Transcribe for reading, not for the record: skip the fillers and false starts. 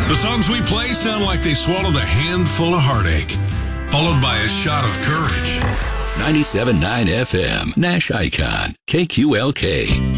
The songs we play sound like they swallowed a handful of heartache, followed by a shot of courage. 97.9 FM, Nash Icon, KQLK.